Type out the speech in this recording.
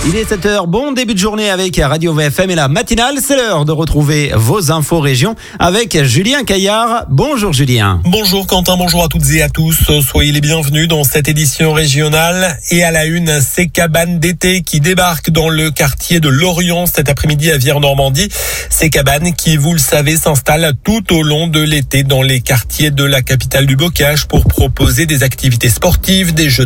Il est 7h, bon début de journée avec Radio VFM et la matinale. C'est l'heure de retrouver vos infos régions avec Julien Caillard. Bonjour Julien. Bonjour Quentin, bonjour à toutes et à tous. Soyez les bienvenus dans cette édition régionale. Et à la une, ces cabanes d'été qui débarquent dans le quartier de Lorient cet après-midi à Vire-Normandie. Ces cabanes qui, vous le savez, s'installent tout au long de l'été dans les quartiers de la capitale du Bocage pour proposer des activités sportives, des jeux